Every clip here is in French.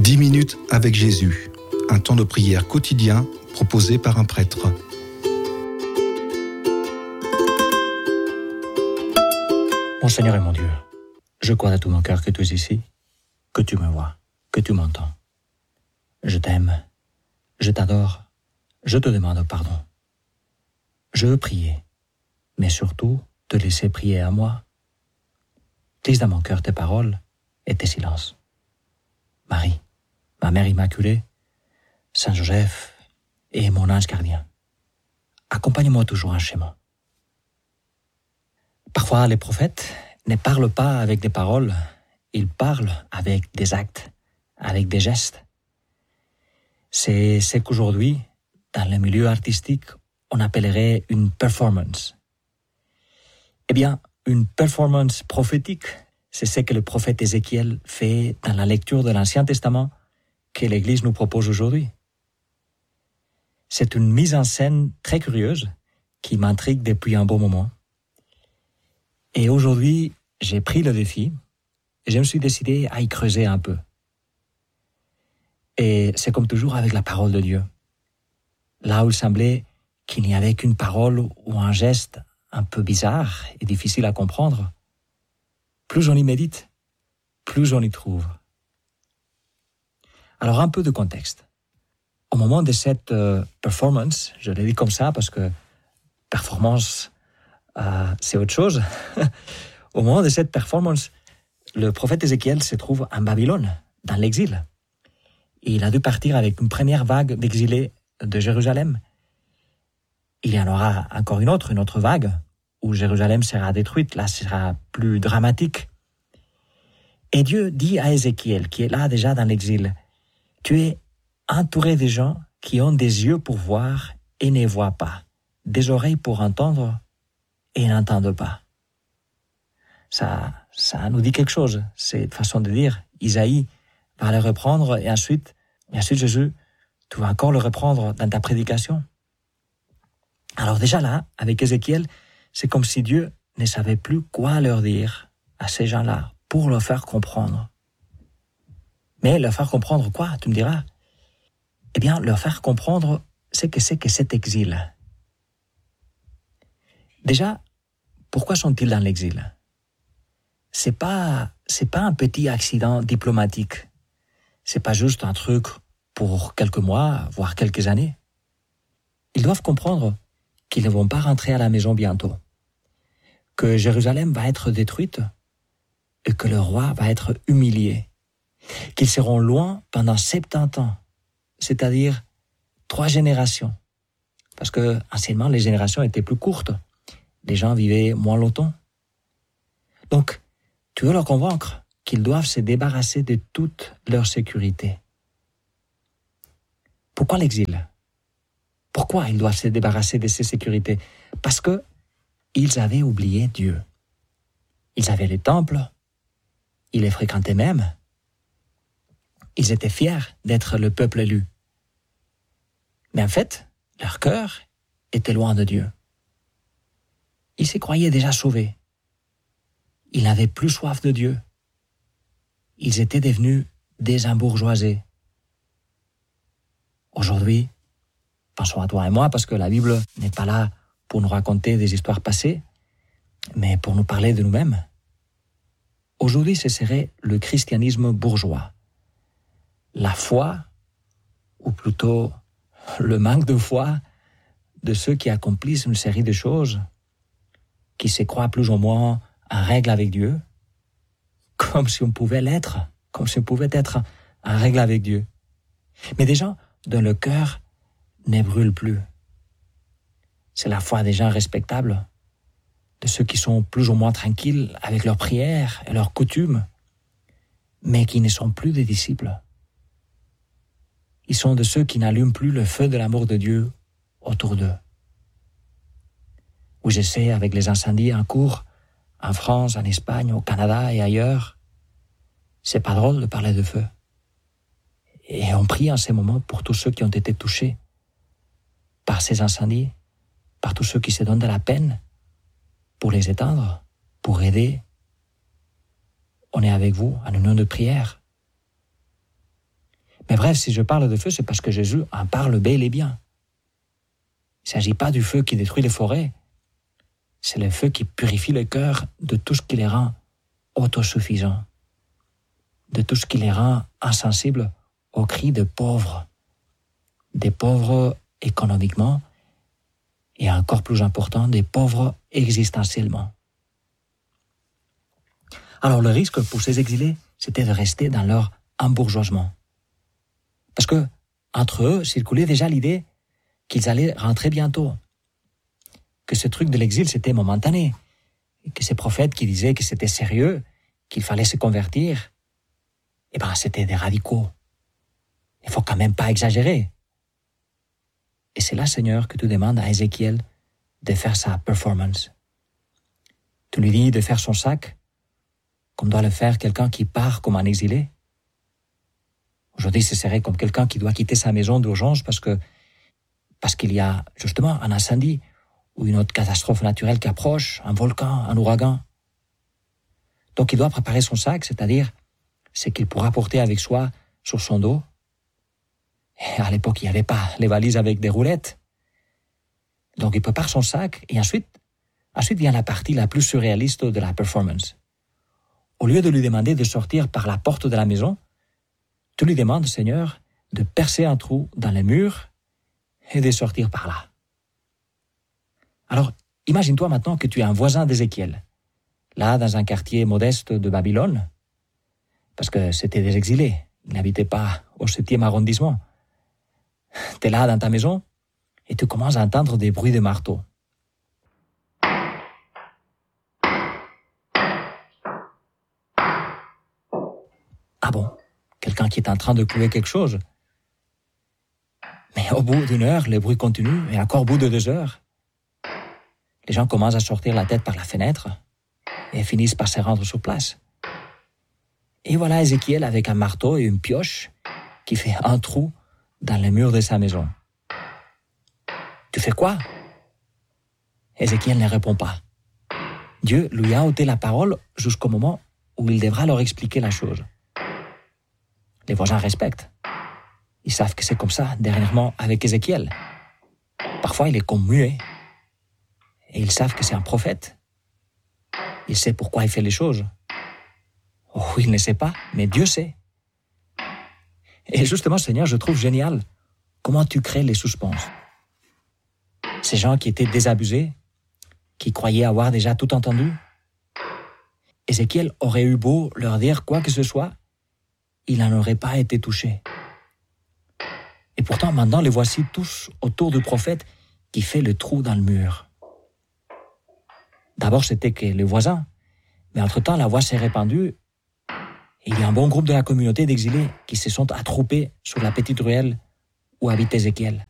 10 minutes avec Jésus, un temps de prière quotidien proposé par un prêtre. Mon Seigneur et mon Dieu, je crois de tout mon cœur que tu es ici, que tu me vois, que tu m'entends. Je t'aime, je t'adore, je te demande pardon. Je veux prier, mais surtout te laisser prier à moi. Glisse dans mon cœur tes paroles et tes silences. Marie, ma mère immaculée, Saint Joseph et mon ange gardien, accompagne-moi toujours en chemin. Parfois, les prophètes ne parlent pas avec des paroles, ils parlent avec des actes, avec des gestes. C'est ce qu'aujourd'hui, dans le milieu artistique, on appellerait une performance. Eh bien, une performance prophétique, c'est ce que le prophète Ézéchiel fait dans la lecture de l'Ancien Testament que l'Église nous propose aujourd'hui. C'est une mise en scène très curieuse qui m'intrigue depuis un bon moment. Et aujourd'hui, j'ai pris le défi et je me suis décidé à y creuser un peu. Et c'est comme toujours avec la parole de Dieu. Là où il semblait qu'il n'y avait qu'une parole ou un geste un peu bizarre et difficile à comprendre, plus on y médite, plus on y trouve. Alors un peu de contexte. Au moment de cette performance, je l'ai dit comme ça parce que performance, c'est autre chose. Au moment de cette performance, le prophète Ézéchiel se trouve en Babylone, dans l'exil. Il a dû partir avec une première vague d'exilés de Jérusalem. Il y en aura encore une autre vague, où Jérusalem sera détruite. Là, ce sera plus dramatique. Et Dieu dit à Ézéchiel, qui est là déjà dans l'exil, « Tu es entouré de gens qui ont des yeux pour voir et ne voient pas, des oreilles pour entendre et n'entendent pas. » Ça nous dit quelque chose, cette façon de dire. Isaïe va le reprendre et ensuite Jésus, tu vas encore le reprendre dans ta prédication. Alors déjà là, avec Ézéchiel, c'est comme si Dieu ne savait plus quoi leur dire à ces gens-là pour leur faire comprendre. Mais leur faire comprendre quoi, tu me diras? Eh bien, leur faire comprendre ce que c'est que cet exil. Déjà, pourquoi sont-ils dans l'exil? C'est pas un petit accident diplomatique. C'est pas juste un truc pour quelques mois, voire quelques années. Ils doivent comprendre qu'ils ne vont pas rentrer à la maison bientôt, que Jérusalem va être détruite et que le roi va être humilié, qu'ils seront loin pendant 70 ans, c'est-à-dire 3 générations, parce que anciennement les générations étaient plus courtes, les gens vivaient moins longtemps. Donc, tu veux leur convaincre qu'ils doivent se débarrasser de toute leur sécurité. Pourquoi l'exil? Pourquoi ils doivent se débarrasser de ces sécurités? Parce que ils avaient oublié Dieu. Ils avaient les temples, ils les fréquentaient même. Ils étaient fiers d'être le peuple élu. Mais en fait, leur cœur était loin de Dieu. Ils se croyaient déjà sauvés. Ils n'avaient plus soif de Dieu. Ils étaient devenus des embourgeoisés. Aujourd'hui, pensons à toi et moi, parce que la Bible n'est pas là pour nous raconter des histoires passées, mais pour nous parler de nous-mêmes. Aujourd'hui, ce serait le christianisme bourgeois. La foi, ou plutôt le manque de foi de ceux qui accomplissent une série de choses, qui se croient plus ou moins en règle avec Dieu, comme si on pouvait l'être, comme si on pouvait être en règle avec Dieu. Mais des gens dont le cœur ne brûle plus. C'est la foi des gens respectables, de ceux qui sont plus ou moins tranquilles avec leurs prières et leurs coutumes, mais qui ne sont plus des disciples. Ils sont de ceux qui n'allument plus le feu de l'amour de Dieu autour d'eux. Où je sais, avec les incendies en cours, en France, en Espagne, au Canada et ailleurs, c'est pas drôle de parler de feu. Et on prie en ces moments pour tous ceux qui ont été touchés par ces incendies, par tous ceux qui se donnent de la peine pour les éteindre, pour aider. On est avec vous en union de prière. Mais bref, si je parle de feu, c'est parce que Jésus en parle bel et bien. Il ne s'agit pas du feu qui détruit les forêts. C'est le feu qui purifie le cœur de tout ce qui les rend autosuffisants, de tout ce qui les rend insensibles aux cris des pauvres économiquement et encore plus important, des pauvres existentiellement. Alors le risque pour ces exilés, c'était de rester dans leur embourgeoisement. Parce que entre eux circulait déjà l'idée qu'ils allaient rentrer bientôt, que ce truc de l'exil c'était momentané, et que ces prophètes qui disaient que c'était sérieux, qu'il fallait se convertir, c'était des radicaux. Il faut quand même pas exagérer. Et c'est là, Seigneur, que tu demandes à Ézéchiel de faire sa performance. Tu lui dis de faire son sac, comme doit le faire quelqu'un qui part comme un exilé. Aujourd'hui, ce serait comme quelqu'un qui doit quitter sa maison d'urgence parce qu'il y a justement un incendie ou une autre catastrophe naturelle qui approche, un volcan, un ouragan. Donc il doit préparer son sac, c'est-à-dire ce qu'il pourra porter avec soi sur son dos. Et à l'époque, il n'y avait pas les valises avec des roulettes. Donc il prépare son sac et ensuite vient la partie la plus surréaliste de la performance. Au lieu de lui demander de sortir par la porte de la maison, tu lui demandes, Seigneur, de percer un trou dans les murs et de sortir par là. Alors, imagine-toi maintenant que tu es un voisin d'Ézéchiel, là dans un quartier modeste de Babylone, parce que c'était des exilés, ils n'habitaient pas au 7e arrondissement. Tu es là dans ta maison et tu commences à entendre des bruits de marteau. Ah bon, quelqu'un qui est en train de clouer quelque chose. Mais au bout d'une heure, le bruit continue et encore au bout de 2 heures, les gens commencent à sortir la tête par la fenêtre et finissent par se rendre sur place. Et voilà Ézéchiel avec un marteau et une pioche qui fait un trou dans le mur de sa maison. Tu fais quoi? Ézéchiel ne répond pas. Dieu lui a ôté la parole jusqu'au moment où il devra leur expliquer la chose. Les voisins respectent. Ils savent que c'est comme ça, dernièrement, avec Ézéchiel. Parfois, il est comme muet. Et ils savent que c'est un prophète. Il sait pourquoi il fait les choses. Oh, il ne sait pas, mais Dieu sait. Et justement, Seigneur, je trouve génial comment tu crées les suspens. Ces gens qui étaient désabusés, qui croyaient avoir déjà tout entendu, Ézéchiel aurait eu beau leur dire quoi que ce soit, il n'en aurait pas été touché. Et pourtant, maintenant, les voici tous autour du prophète qui fait le trou dans le mur. D'abord, c'était que les voisins, mais entre-temps, la voix s'est répandue et il y a un bon groupe de la communauté d'exilés qui se sont attroupés sur la petite ruelle où habite Ézéchiel.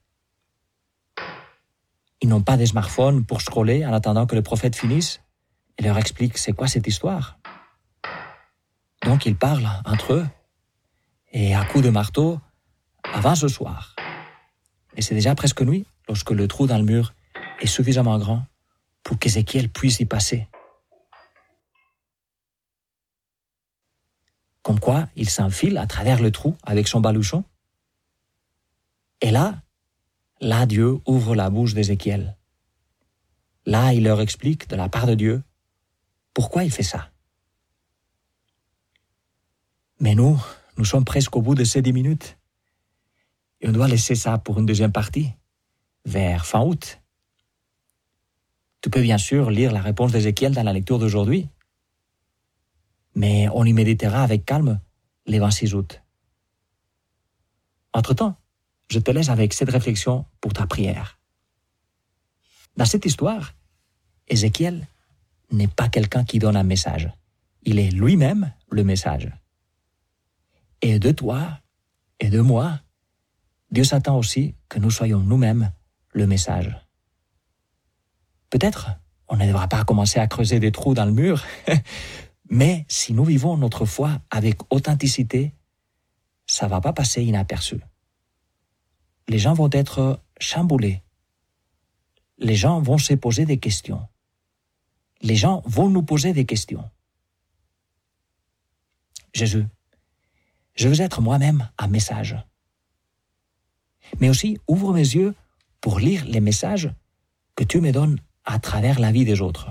Ils n'ont pas de smartphone pour scroller en attendant que le prophète finisse et leur explique c'est quoi cette histoire. Donc ils parlent entre eux et à coups de marteau avant ce soir. Et c'est déjà presque nuit lorsque le trou dans le mur est suffisamment grand pour qu'Ézéchiel puisse y passer. Comme quoi, il s'enfile à travers le trou avec son baluchon. Et là, Dieu ouvre la bouche d'Ézéchiel. Là, il leur explique de la part de Dieu pourquoi il fait ça. Mais nous sommes presque au bout de ces 10 minutes. Et on doit laisser ça pour une deuxième partie, vers fin août. Tu peux bien sûr lire la réponse d'Ézéchiel dans la lecture d'aujourd'hui, mais on y méditera avec calme les 26 août. Entre-temps, je te laisse avec cette réflexion pour ta prière. Dans cette histoire, Ézéchiel n'est pas quelqu'un qui donne un message. Il est lui-même le message. Et de toi et de moi, Dieu s'attend aussi que nous soyons nous-mêmes le message. Peut-être, on ne devra pas commencer à creuser des trous dans le mur, mais si nous vivons notre foi avec authenticité, ça ne va pas passer inaperçu. Les gens vont être chamboulés. Les gens vont se poser des questions. Les gens vont nous poser des questions. Jésus, Je veux être moi-même un message. Mais aussi, ouvre mes yeux pour lire les messages que tu me donnes à travers la vie des autres.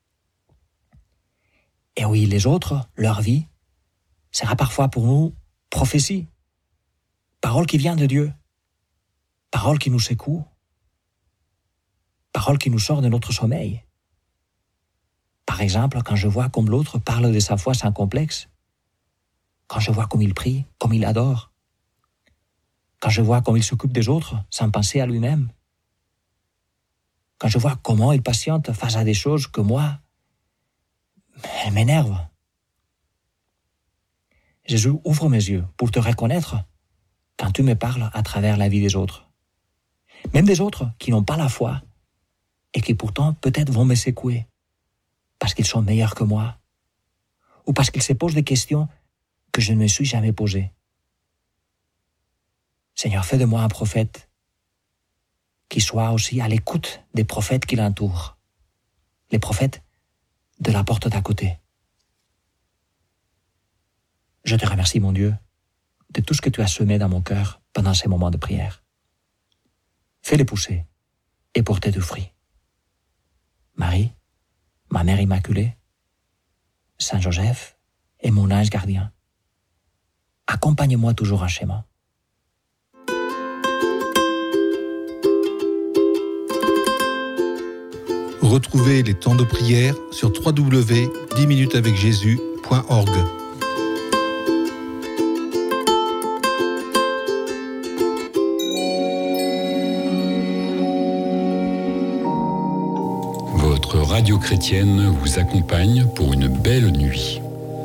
Et oui, les autres, leur vie, sera parfois pour nous prophétie, parole qui vient de Dieu, parole qui nous secoue, parole qui nous sort de notre sommeil. Par exemple, quand je vois comme l'autre parle de sa foi sans complexe, quand je vois comme il prie, comme il adore, quand je vois comme il s'occupe des autres sans penser à lui-même, quand je vois comment il patiente face à des choses que moi, elles m'énervent. Jésus, ouvre mes yeux pour te reconnaître quand tu me parles à travers la vie des autres. Même des autres qui n'ont pas la foi et qui pourtant peut-être vont me secouer parce qu'ils sont meilleurs que moi ou parce qu'ils se posent des questions que je ne me suis jamais posées. Seigneur, fais de moi un prophète qui soit aussi à l'écoute des prophètes qui l'entourent, les prophètes de la porte d'à côté. Je te remercie, mon Dieu, de tout ce que tu as semé dans mon cœur pendant ces moments de prière. Fais-les pousser et porter du fruit. Marie, ma mère immaculée, Saint Joseph et mon ange gardien, accompagne-moi toujours en chemin. Retrouvez les temps de prière sur www.10minutesavecjésus.org. Votre radio chrétienne vous accompagne pour une belle nuit.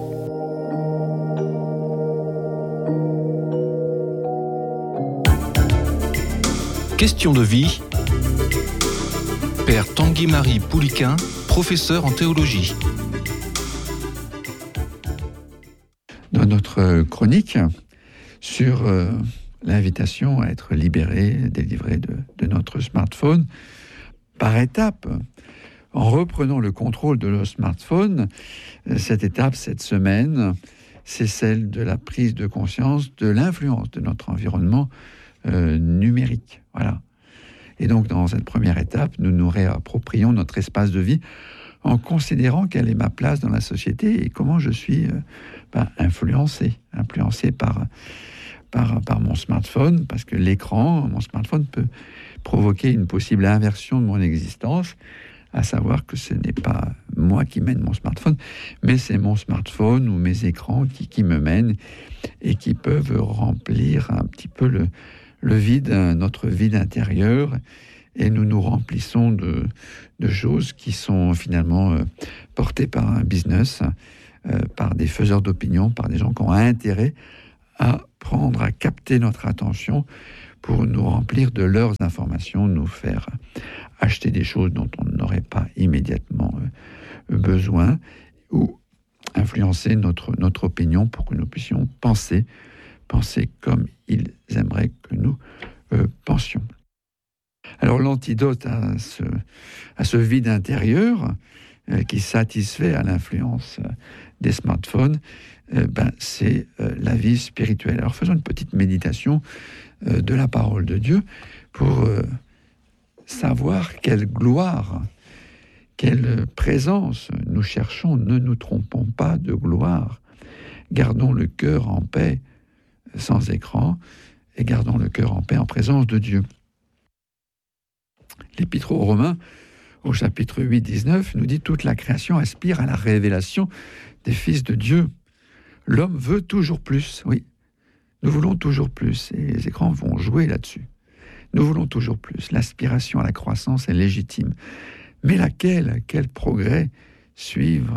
Question de vie. Père Tanguy-Marie Pouliquin, professeur en théologie. Dans notre chronique sur l'invitation à être libéré, délivré de notre smartphone, par étapes, en reprenant le contrôle de nos smartphones, cette étape, cette semaine, c'est celle de la prise de conscience de l'influence de notre environnement numérique. Voilà. Et donc, dans cette première étape, nous nous réapproprions notre espace de vie en considérant quelle est ma place dans la société et comment je suis influencé par mon smartphone, parce que mon smartphone peut provoquer une possible inversion de mon existence, à savoir que ce n'est pas moi qui mène mon smartphone, mais c'est mon smartphone ou mes écrans qui me mènent et qui peuvent remplir un petit peu le vide, notre vide intérieur, et nous nous remplissons de choses qui sont finalement portées par un business, par des faiseurs d'opinion, par des gens qui ont intérêt à capter notre attention pour nous remplir de leurs informations, nous faire acheter des choses dont on n'aurait pas immédiatement besoin, ou influencer notre opinion pour que nous puissions penser comme ils aimeraient que nous pensions. Alors l'antidote à ce vide intérieur qui satisfait à l'influence des smartphones, c'est la vie spirituelle. Alors faisons une petite méditation de la parole de Dieu pour savoir quelle gloire, quelle présence nous cherchons. Ne nous trompons pas de gloire. Gardons le cœur en paix, sans écran, et gardons le cœur en paix en présence de Dieu. L'Épître aux Romains, au chapitre 8, 19, nous dit « Toute la création aspire à la révélation des fils de Dieu. L'homme veut toujours plus. » Oui, nous voulons toujours plus, et les écrans vont jouer là-dessus. Nous voulons toujours plus. L'aspiration à la croissance est légitime. Mais laquelle ? Quel progrès suivre ?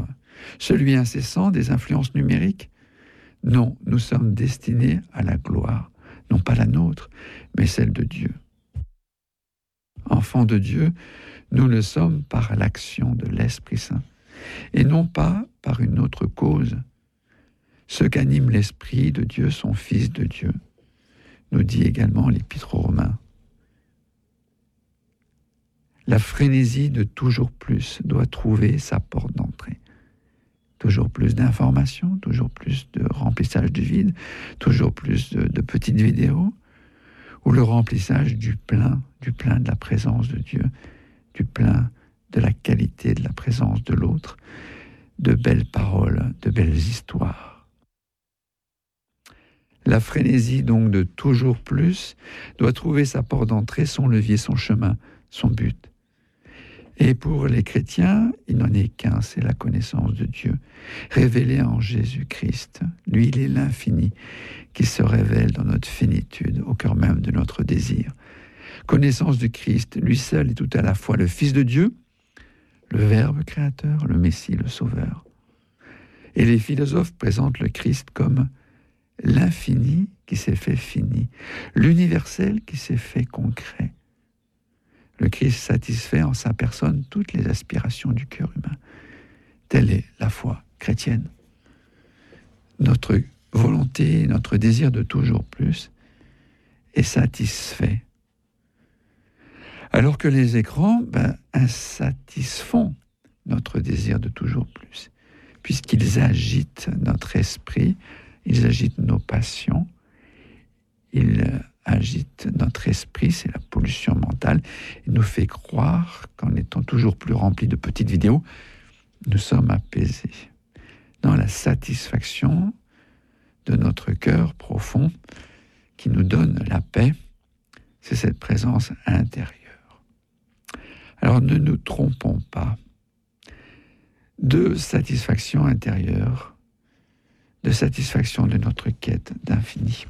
Celui incessant des influences numériques ? Non, nous sommes destinés à la gloire, non pas la nôtre, mais celle de Dieu. Enfants de Dieu, nous le sommes par l'action de l'Esprit Saint, et non pas par une autre cause. Ceux qu'anime l'Esprit de Dieu sont fils de Dieu, nous dit également l'Épître aux Romains. La frénésie de toujours plus doit trouver sa porte d'entrée. toujours plus d'informations, toujours plus de remplissage du vide, toujours plus de petites vidéos, ou le remplissage du plein de la présence de Dieu, du plein de la qualité de la présence de l'autre, de belles paroles, de belles histoires. La frénésie donc de toujours plus doit trouver sa porte d'entrée, son levier, son chemin, son but. Et pour les chrétiens, il n'en est qu'un, c'est la connaissance de Dieu, révélée en Jésus-Christ. Lui, il est l'infini qui se révèle dans notre finitude, au cœur même de notre désir. Connaissance du Christ, lui seul est tout à la fois le Fils de Dieu, le Verbe créateur, le Messie, le Sauveur. Et les philosophes présentent le Christ comme l'infini qui s'est fait fini, l'universel qui s'est fait concret. Le Christ satisfait en sa personne toutes les aspirations du cœur humain. Telle est la foi chrétienne. Notre volonté, notre désir de toujours plus est satisfait. Alors que les écrans insatisfont notre désir de toujours plus, puisqu'ils agitent notre esprit, ils agitent nos passions, ils agitent notre esprit, c'est la pollution mentale, et nous fait croire qu'en étant toujours plus remplis de petites vidéos, nous sommes apaisés. Dans la satisfaction de notre cœur profond qui nous donne la paix, c'est cette présence intérieure. Alors ne nous trompons pas. De satisfaction intérieure, de satisfaction de notre quête d'infini.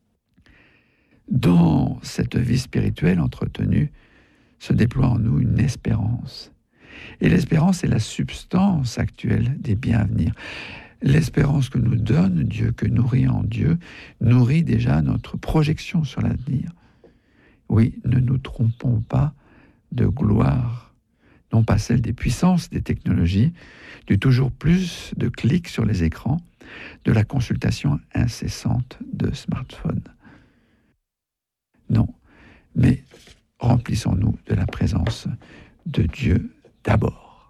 Dans cette vie spirituelle entretenue, se déploie en nous une espérance. Et l'espérance est la substance actuelle des biens à venir. L'espérance que nous donne Dieu, que nourrit en Dieu, nourrit déjà notre projection sur l'avenir. Oui, ne nous trompons pas de gloire, non pas celle des puissances des technologies, du toujours plus de clics sur les écrans, de la consultation incessante de smartphones. Non, mais remplissons-nous de la présence de Dieu d'abord.